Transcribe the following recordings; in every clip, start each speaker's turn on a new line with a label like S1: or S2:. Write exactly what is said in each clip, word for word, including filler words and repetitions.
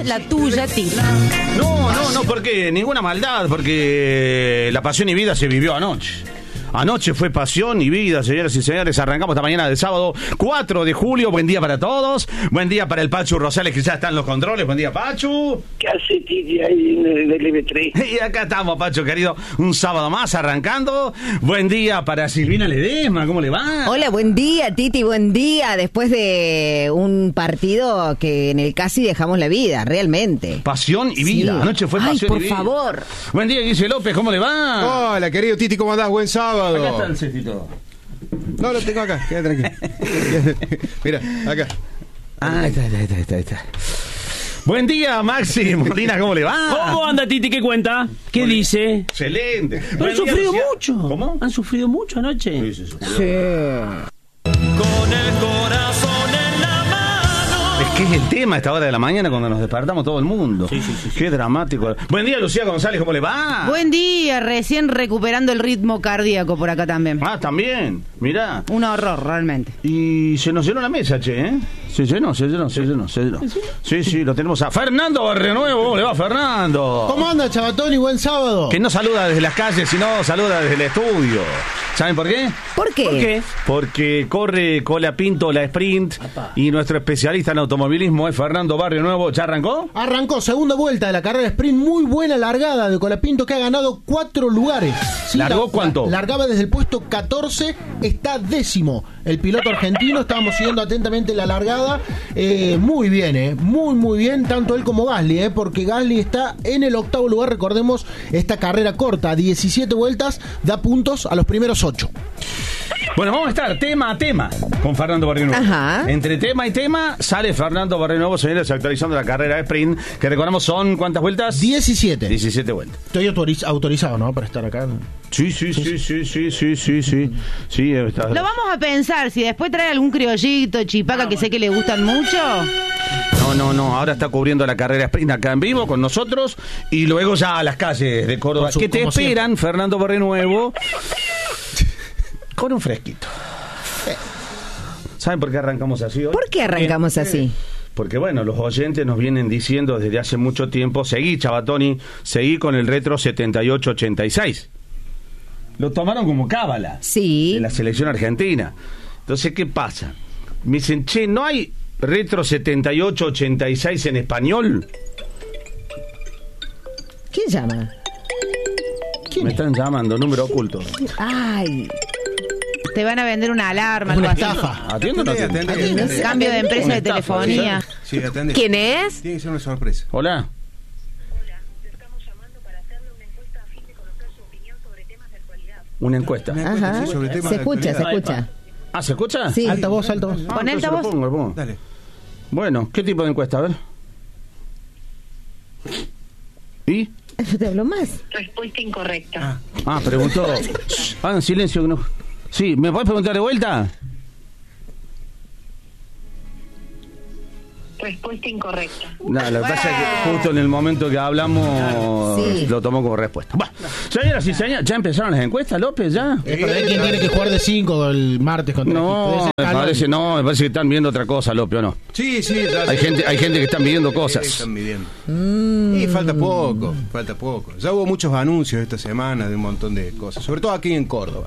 S1: la tuya, Titi.
S2: No, no, no, porque ninguna maldad, porque la pasión y vida se vivió anoche. Anoche fue pasión y vida, señoras y señores. Arrancamos esta mañana de sábado cuatro de julio. Buen día para todos. Buen día para el Pachu Rosales, que ya está en los controles. Buen día, Pachu.
S3: ¿Qué hace Titi ahí en el L B tres?
S2: Y acá estamos, Pachu, querido. Un sábado más arrancando. Buen día para Silvina Ledesma. ¿Cómo le va?
S1: Hola, buen día, Titi, buen día. Después de un partido que en el casi dejamos la vida, realmente.
S2: Pasión y vida. Sí. Anoche fue pasión
S1: Ay,
S2: y vida.
S1: por favor.
S2: Buen día, Guille López. ¿Cómo le va?
S4: Hola, querido Titi, ¿cómo andás? Buen sábado.
S2: Acá está el cestito.
S4: No, lo tengo acá, quédate tranquilo. Mira, acá.
S2: Ah, ahí está, ahí está, ahí está, ahí está. Buen día, Maxi Molina, ¿cómo le va?
S5: ¿Cómo anda, Titi? ¿Qué cuenta? ¿Qué Muy dice?
S2: Bien. Excelente.
S5: ¿Han
S2: Buen
S5: sufrido
S2: día, Lucía.
S5: mucho?
S2: ¿Cómo?
S5: ¿Han sufrido mucho anoche?
S2: Sí, sí, sí.
S1: Sí.
S5: Con el corazón en la mano.
S2: Es que es el tema a esta hora de la mañana cuando nos despertamos todo el mundo.
S5: Sí, sí, sí, sí.
S2: Qué dramático. Buen día, Lucía González, ¿cómo le va?
S6: Buen día, recién recuperando el ritmo cardíaco por acá también.
S2: Ah, también, mirá.
S6: Un horror, realmente.
S2: Y se nos llenó la mesa, che, ¿eh? Se llenó, se llenó, se llenó, se llenó. Sí, sí, lo tenemos a Fernando Barrionuevo. ¿Cómo le va, Fernando?
S7: ¿Cómo anda, Chabatón? Y buen sábado.
S2: Que no saluda desde las calles, sino saluda desde el estudio. ¿Saben por qué?
S1: ¿Por qué?
S5: ¿Por qué?
S2: Porque corre Colapinto la sprint. Apá. Y nuestro especialista en automovilismo es Fernando Barrionuevo. ¿Ya arrancó?
S7: Arrancó, segunda vuelta de la carrera sprint. Muy buena largada de Colapinto, que ha ganado cuatro lugares. Sí,
S2: ¿Largó
S7: la,
S2: cuánto?
S7: La, largaba desde el puesto catorce, está décimo. El piloto argentino, estábamos siguiendo atentamente la largada. Eh, muy bien, eh, muy muy bien, tanto él como Gasly, eh, porque Gasly está en el octavo lugar. Recordemos, esta carrera corta, diecisiete vueltas, da puntos a los primeros ocho.
S2: Bueno, vamos a estar tema a tema con Fernando Barrionuevo.
S1: Ajá.
S2: Entre tema y tema sale Fernando Barrionuevo, señores, actualizando la carrera de sprint, que recordamos son, ¿cuántas vueltas?
S7: diecisiete.
S2: diecisiete vueltas.
S7: Estoy autoriz- autorizado, ¿no? Para estar acá.
S2: Sí, sí, sí, sí, sí, sí, sí, sí. Sí, está.
S6: Lo vamos a pensar, si después trae algún criollito, chipaca, que sé que le gustan mucho.
S2: No, no, no, ahora está cubriendo la carrera sprint acá en vivo con nosotros y luego ya a las calles de Córdoba.
S7: Su,
S2: que te esperan,
S7: siempre.
S2: Fernando Barrionuevo, con un fresquito. ¿Saben por qué arrancamos así hoy?
S1: ¿Por qué arrancamos así?
S2: Porque bueno, los oyentes nos vienen diciendo desde hace mucho tiempo, seguí, Chabatoni, seguí con el retro setenta y ocho ochenta y seis. Lo tomaron como cábala.
S1: Sí.
S2: De la selección argentina. Entonces, ¿qué pasa? Me dicen, che, ¿no hay retro setenta y ocho ochenta y seis en español?
S1: ¿Quién llama?
S7: ¿Quién
S2: Me
S7: es?
S2: están llamando, número oculto.
S1: Ay,
S6: Te van a vender una alarma, algo
S7: Una
S6: así.
S7: estafa.
S2: ¿Atiendo o no atiendo?
S4: Atendé, atendé, atendé.
S6: Cambio de empresa
S2: Una
S6: de
S2: estafa,
S6: telefonía.
S4: Sí, atendé.
S1: ¿quién es?
S4: Tiene que ser una sorpresa.
S2: Hola. Una encuesta.
S4: Una encuesta,
S1: Ajá.
S4: sí, sobre temas
S1: Se
S4: de
S1: escucha, se
S4: actualidad.
S1: escucha.
S2: Ah, ¿se escucha?
S1: Sí.
S7: Alta voz, alta voz.
S2: Ah,
S6: Pon
S2: entonces
S6: altavoz.
S2: lo pongo, lo pongo.
S4: Dale.
S2: Bueno, ¿qué tipo de encuesta? A ver. ¿Y?
S1: ¿Te hablo más?
S8: Respuesta incorrecta.
S2: Ah, preguntó. Hagan silencio que no. Sí, ¿me podés preguntar de vuelta?
S8: Respuesta incorrecta.
S2: No, lo que pasa es que justo en el momento que hablamos
S1: Sí.
S2: lo tomó como respuesta. Bueno, señoras y señores, ¿ya empezaron las encuestas, López? ¿Ya?
S7: Es para ver quién tiene que jugar de cinco el martes contra
S2: No, me
S7: Ah, no.
S2: parece, no, me parece que están viendo otra cosa, López, ¿o no?
S4: Sí, sí. ya
S2: Hay
S4: sé.
S2: gente, hay gente que están pidiendo
S4: Sí,
S2: cosas.
S4: están midiendo. Y falta poco, falta poco. Ya hubo muchos anuncios esta semana de un montón de cosas, sobre todo aquí en Córdoba.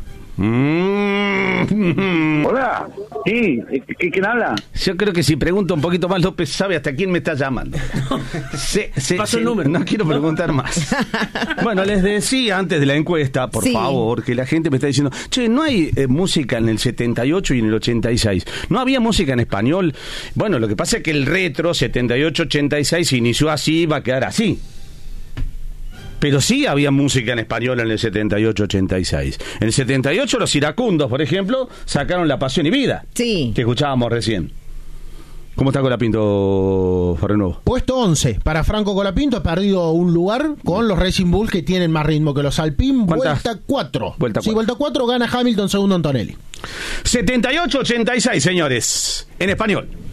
S2: Mm.
S3: Hola, sí, ¿quién habla?
S2: Yo creo que si pregunto un poquito más, López sabe hasta quién me está llamando. Se, se,
S5: Paso el
S2: se-
S5: número.
S2: No quiero preguntar más. Bueno, les decía antes de la encuesta, por
S1: Sí.
S2: favor, que la gente me está diciendo, che, no hay eh, música en el setenta y ocho y en el ochenta y seis. No había música en español. Bueno, lo que pasa es que el retro setenta y ocho ochenta y seis se inició así, va a quedar así. Pero sí había música en español en el setenta y ocho ochenta y seis. En el setenta y ocho los iracundos, por ejemplo, sacaron La Pasión y Vida.
S1: Sí.
S2: Que escuchábamos recién. ¿Cómo está Colapinto, Barrionuevo?
S7: Puesto once para Franco Colapinto, ha perdido un lugar con los Racing Bulls, que tienen más ritmo que los Alpine.
S2: ¿Cuántas?
S7: Vuelta cuatro.
S2: Vuelta
S7: Sí,
S2: cuatro.
S7: vuelta cuatro, gana Hamilton, segundo Antonelli.
S2: setenta y ocho ochenta y seis, señores. En español.